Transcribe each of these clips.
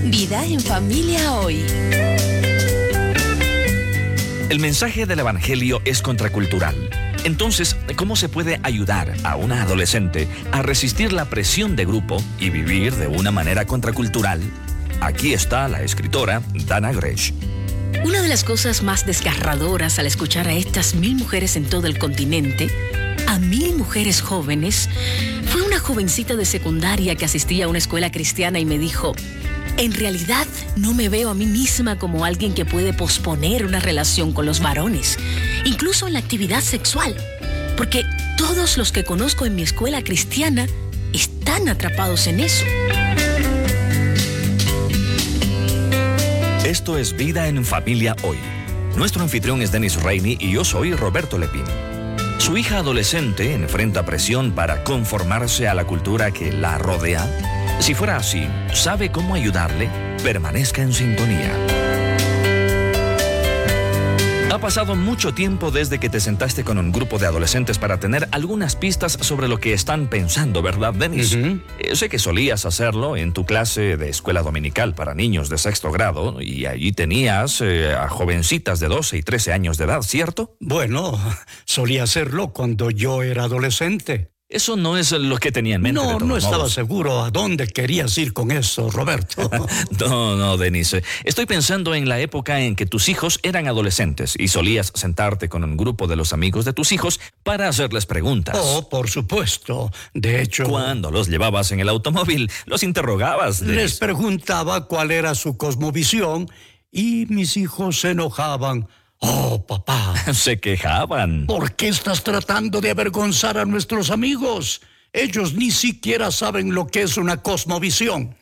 Vida en familia hoy. El mensaje del Evangelio es contracultural. Entonces, ¿cómo se puede ayudar a una adolescente a resistir la presión de grupo y vivir de una manera contracultural? Aquí está la escritora Dana Gresh. Una de las cosas más desgarradoras al escuchar a estas 1000 mujeres en todo el continente, a 1000 mujeres jóvenes, fue una jovencita de secundaria que asistía a una escuela cristiana y me dijo: en realidad no me veo a mí misma como alguien que puede posponer una relación con los varones, incluso en la actividad sexual, porque todos los que conozco en mi escuela cristiana están atrapados en eso. Esto es Vida en Familia Hoy. Nuestro anfitrión es Dennis Rainey y yo soy Roberto Lepín. Su hija adolescente enfrenta presión para conformarse a la cultura que la rodea. Si fuera así, ¿sabe cómo ayudarle? Permanezca en sintonía. Ha pasado mucho tiempo desde que te sentaste con un grupo de adolescentes para tener algunas pistas sobre lo que están pensando, ¿verdad, Dennis? Sé que solías hacerlo en tu clase de escuela dominical para niños de 6º grado y allí tenías a jovencitas de 12 y 13 años de edad, ¿cierto? Bueno, solía hacerlo cuando yo era adolescente. Eso no es lo que tenía en mente. No estaba seguro a dónde querías ir con eso, Roberto. No, Denise. Estoy pensando en la época en que tus hijos eran adolescentes y solías sentarte con un grupo de los amigos de tus hijos para hacerles preguntas. Oh, por supuesto. De hecho... Cuando los llevabas en el automóvil, los interrogabas, Denise. Les preguntaba cuál era su cosmovisión y mis hijos se enojaban. Oh, papá. Se quejaban. ¿Por qué estás tratando de avergonzar a nuestros amigos? Ellos ni siquiera saben lo que es una cosmovisión.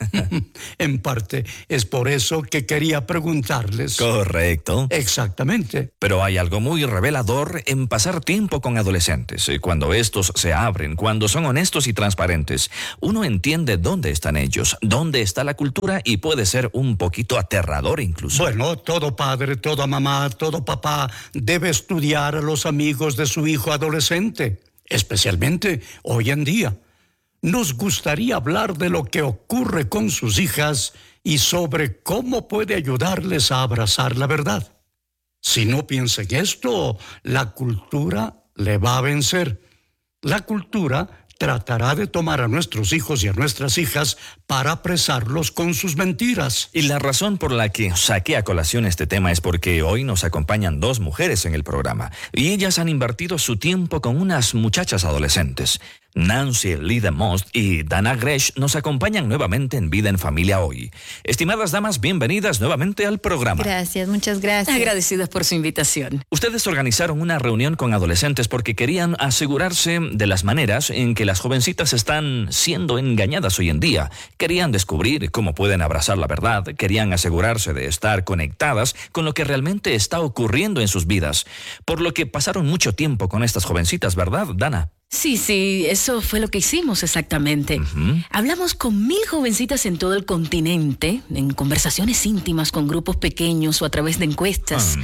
En parte, es por eso que quería preguntarles. Correcto. Exactamente. Pero hay algo muy revelador en pasar tiempo con adolescentes. Cuando estos se abren, cuando son honestos y transparentes, uno entiende dónde están ellos, dónde está la cultura y puede ser un poquito aterrador incluso. Bueno, todo padre, toda mamá, todo papá debe estudiar a los amigos de su hijo adolescente. Especialmente hoy en día. Nos gustaría hablar de lo que ocurre con sus hijas y sobre cómo puede ayudarles a abrazar la verdad. Si no piensa en esto, la cultura le va a vencer. La cultura tratará de tomar a nuestros hijos y a nuestras hijas para apresarlos con sus mentiras. Y la razón por la que saqué a colación este tema es porque hoy nos acompañan 2 mujeres en el programa y ellas han invertido su tiempo con unas muchachas adolescentes. Nancy Lee DeMoss y Dana Gresh nos acompañan nuevamente en Vida en Familia Hoy. Estimadas damas, bienvenidas nuevamente al programa. Gracias, muchas gracias. Agradecidas por su invitación. Ustedes organizaron una reunión con adolescentes porque querían asegurarse de las maneras en que las jovencitas están siendo engañadas hoy en día. Querían descubrir cómo pueden abrazar la verdad, querían asegurarse de estar conectadas con lo que realmente está ocurriendo en sus vidas. Por lo que pasaron mucho tiempo con estas jovencitas, ¿verdad, Dana? Sí, eso fue lo que hicimos exactamente. Hablamos con 1000 jovencitas en todo el continente, en conversaciones íntimas con grupos pequeños o a través de encuestas.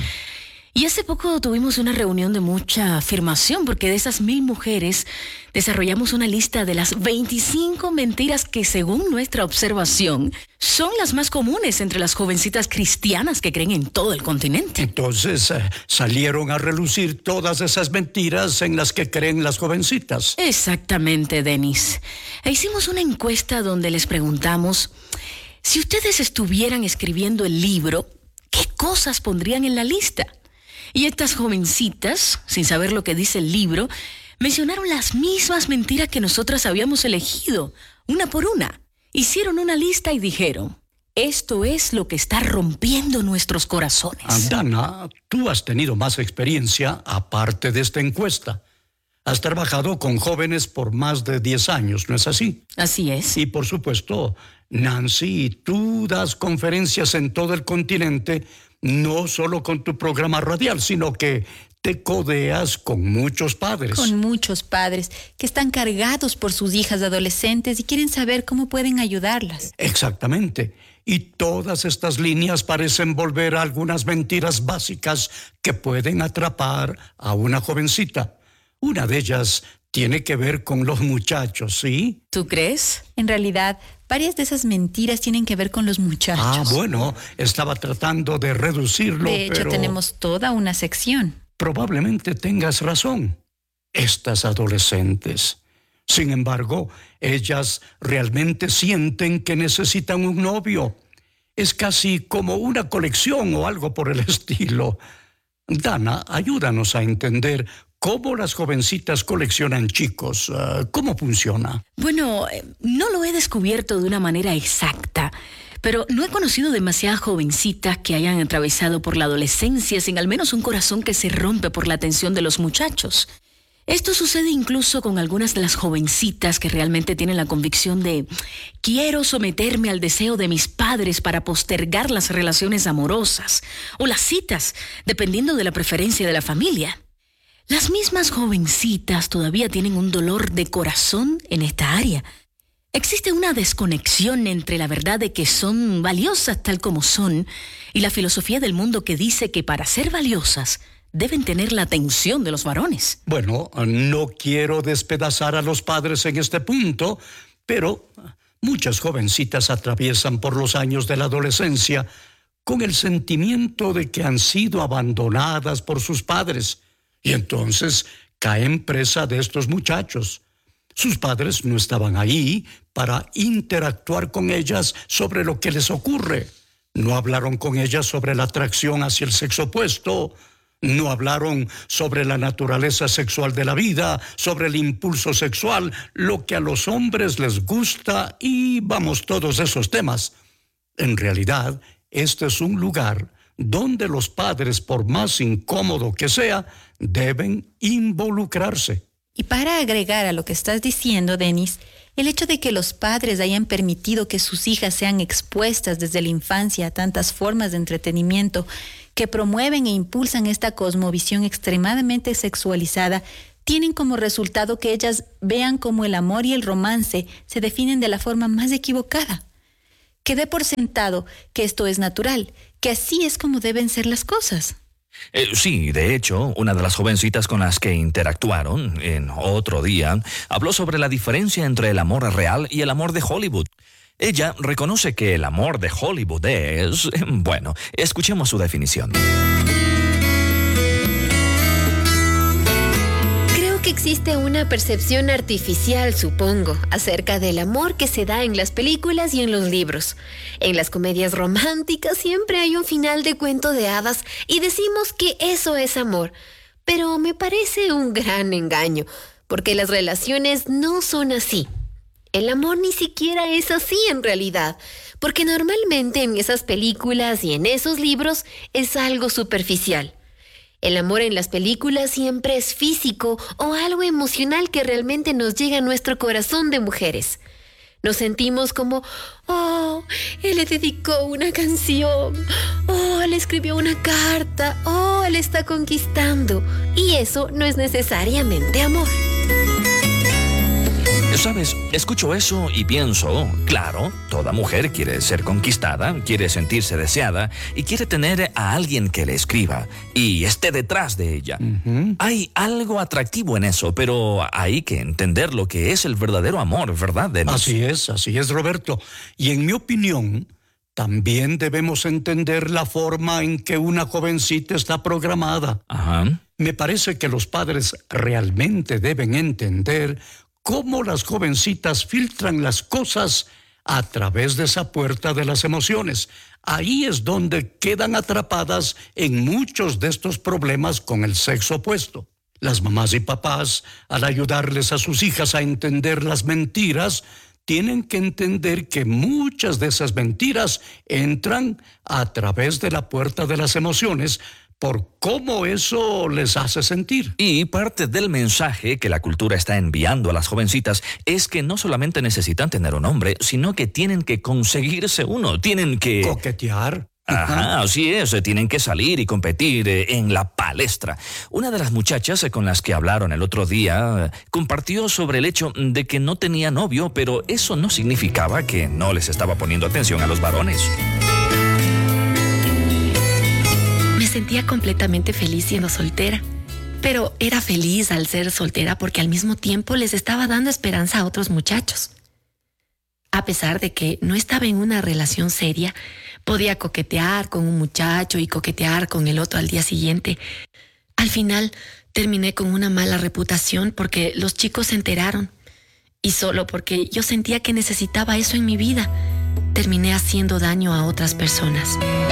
Y hace poco tuvimos una reunión de mucha afirmación, porque de esas 1000 mujeres desarrollamos una lista de las 25 mentiras que, según nuestra observación, son las más comunes entre las jovencitas cristianas que creen en todo el continente. Entonces, salieron a relucir todas esas mentiras en las que creen las jovencitas. Exactamente, Dennis. E hicimos una encuesta donde les preguntamos: si ustedes estuvieran escribiendo el libro, ¿qué cosas pondrían en la lista? Y estas jovencitas, sin saber lo que dice el libro, mencionaron las mismas mentiras que nosotras habíamos elegido, una por una. Hicieron una lista y dijeron: esto es lo que está rompiendo nuestros corazones. Dana, tú has tenido más experiencia aparte de esta encuesta. Has trabajado con jóvenes por más de 10 años, ¿no es así? Así es. Y por supuesto, Nancy, tú das conferencias en todo el continente, no solo con tu programa radial, sino que te codeas con muchos padres. Con muchos padres que están cargados por sus hijas adolescentes y quieren saber cómo pueden ayudarlas. Exactamente. Y todas estas líneas parecen volver a algunas mentiras básicas que pueden atrapar a una jovencita. Una de ellas tiene que ver con los muchachos, ¿sí? ¿Tú crees? En realidad, varias de esas mentiras tienen que ver con los muchachos. Ah, bueno, estaba tratando de reducirlo, De hecho, pero tenemos toda una sección. probablemente tengas razón. Estas adolescentes. Sin embargo, ellas realmente sienten que necesitan un novio. Es casi como una colección o algo por el estilo. Dana, ayúdanos a entender cómo las jovencitas coleccionan chicos. ¿Cómo funciona? Bueno, no lo he descubierto de una manera exacta, pero no he conocido demasiadas jovencitas que hayan atravesado por la adolescencia sin al menos un corazón que se rompe por la atención de los muchachos. Esto sucede incluso con algunas de las jovencitas que realmente tienen la convicción de quiero someterme al deseo de mis padres para postergar las relaciones amorosas o las citas, dependiendo de la preferencia de la familia. Las mismas jovencitas todavía tienen un dolor de corazón en esta área. Existe una desconexión entre la verdad de que son valiosas tal como son y la filosofía del mundo que dice que para ser valiosas deben tener la atención de los varones. Bueno, no quiero despedazar a los padres en este punto, pero muchas jovencitas atraviesan por los años de la adolescencia con el sentimiento de que han sido abandonadas por sus padres y entonces caen presa de estos muchachos. Sus padres no estaban ahí para interactuar con ellas sobre lo que les ocurre. No hablaron con ellas sobre la atracción hacia el sexo opuesto. No hablaron sobre la naturaleza sexual de la vida, sobre el impulso sexual, lo que a los hombres les gusta y vamos, todos esos temas. En realidad, este es un lugar donde los padres, por más incómodo que sea, deben involucrarse. Y para agregar a lo que estás diciendo, Denis, el hecho de que los padres hayan permitido que sus hijas sean expuestas desde la infancia a tantas formas de entretenimiento que promueven e impulsan esta cosmovisión extremadamente sexualizada, tienen como resultado que ellas vean cómo el amor y el romance se definen de la forma más equivocada. Que dé por sentado que esto es natural, que así es como deben ser las cosas. Sí, de hecho, una de las jovencitas con las que interactuaron en otro día habló sobre la diferencia entre el amor real y el amor de Hollywood. Ella reconoce que el amor de Hollywood es... Bueno, escuchemos su definición. Creo que existe una percepción artificial, supongo, acerca del amor que se da en las películas y en los libros. En las comedias románticas siempre hay un final de cuento de hadas y decimos que eso es amor. Pero me parece un gran engaño, porque las relaciones no son así. El amor ni siquiera es así en realidad, porque normalmente en esas películas y en esos libros es algo superficial. El amor en las películas siempre es físico o algo emocional que realmente nos llega a nuestro corazón de mujeres. Nos sentimos como, oh, él le dedicó una canción, oh, le escribió una carta, oh, él está conquistando. Y eso no es necesariamente amor. ¿Sabes? Escucho eso y pienso, claro, toda mujer quiere ser conquistada, quiere sentirse deseada y quiere tener a alguien que le escriba y esté detrás de ella. Hay algo atractivo en eso, pero hay que entender lo que es el verdadero amor, ¿verdad, Denis? Así es, Roberto. Y en mi opinión, también debemos entender la forma en que una jovencita está programada. Ajá. Me parece que los padres realmente deben entender cómo las jovencitas filtran las cosas a través de esa puerta de las emociones. Ahí es donde quedan atrapadas en muchos de estos problemas con el sexo opuesto. Las mamás y papás, al ayudarles a sus hijas a entender las mentiras, tienen que entender que muchas de esas mentiras entran a través de la puerta de las emociones, por cómo eso les hace sentir. Y parte del mensaje que la cultura está enviando a las jovencitas es que no solamente necesitan tener un hombre, sino que tienen que conseguirse uno, tienen que... coquetear. Ajá, así es, tienen que salir y competir en la palestra. Una de las muchachas con las que hablaron el otro día compartió sobre el hecho de que no tenía novio, pero eso no significaba que no les estaba poniendo atención a los varones. Me sentía completamente feliz siendo soltera. Pero era feliz al ser soltera porque al mismo tiempo les estaba dando esperanza a otros muchachos. A pesar de que no estaba en una relación seria, podía coquetear con un muchacho y coquetear con el otro al día siguiente. Al final terminé con una mala reputación porque los chicos se enteraron. Y solo porque yo sentía que necesitaba eso en mi vida, terminé haciendo daño a otras personas.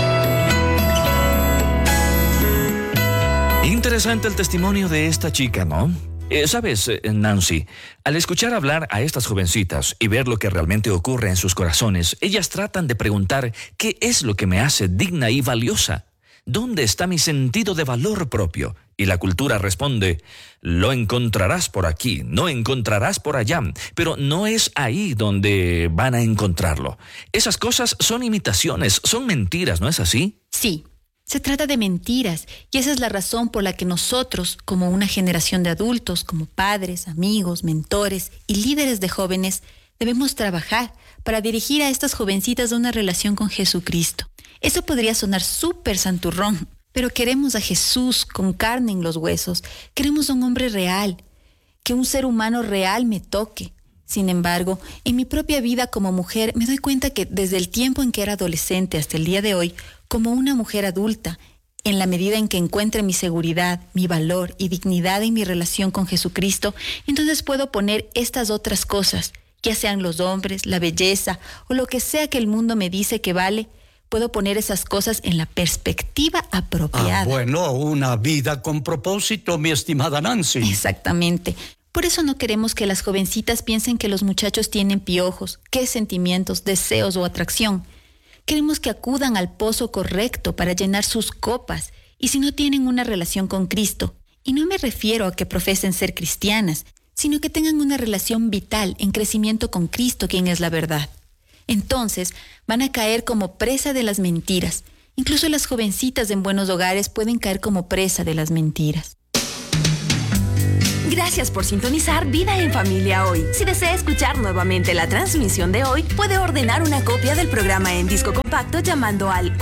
Interesante el testimonio de esta chica, ¿no? ¿Sabes, Nancy? Al escuchar hablar a estas jovencitas y ver lo que realmente ocurre en sus corazones, ellas tratan de preguntar ¿qué es lo que me hace digna y valiosa? ¿Dónde está mi sentido de valor propio? Y la cultura responde, lo encontrarás por aquí, no encontrarás por allá, pero no es ahí donde van a encontrarlo. Esas cosas son imitaciones, son mentiras, ¿no es así? Sí, se trata de mentiras y esa es la razón por la que nosotros, como una generación de adultos, como padres, amigos, mentores y líderes de jóvenes, debemos trabajar para dirigir a estas jovencitas a una relación con Jesucristo. Eso podría sonar súper santurrón, pero queremos a Jesús con carne en los huesos. Queremos a un hombre real, que un ser humano real me toque. Sin embargo, en mi propia vida como mujer me doy cuenta que desde el tiempo en que era adolescente hasta el día de hoy, como una mujer adulta, en la medida en que encuentre mi seguridad, mi valor y dignidad en mi relación con Jesucristo, entonces puedo poner estas otras cosas, ya sean los hombres, la belleza o lo que sea que el mundo me dice que vale, puedo poner esas cosas en la perspectiva apropiada. Bueno, una vida con propósito, mi estimada Nancy. Exactamente. Por eso no queremos que las jovencitas piensen que los muchachos tienen piojos, qué sentimientos, deseos o atracción. Queremos que acudan al pozo correcto para llenar sus copas y si no tienen una relación con Cristo, y no me refiero a que profesen ser cristianas, sino que tengan una relación vital en crecimiento con Cristo, quien es la verdad. Entonces van a caer como presa de las mentiras. Incluso las jovencitas en buenos hogares pueden caer como presa de las mentiras. Gracias por sintonizar Vida en Familia hoy. Si desea escuchar nuevamente la transmisión de hoy, puede ordenar una copia del programa en disco compacto llamando al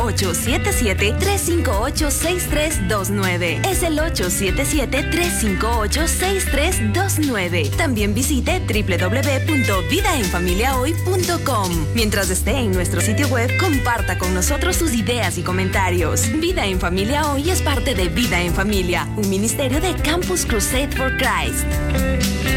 877-358-6329. Es el 877-358-6329. También visite www.vidaenfamiliahoy.com. Mientras esté en nuestro sitio web, comparta con nosotros sus ideas y comentarios. Vida en Familia hoy es parte de Vida en Familia, un ministerio de Campus Crusade for Christ.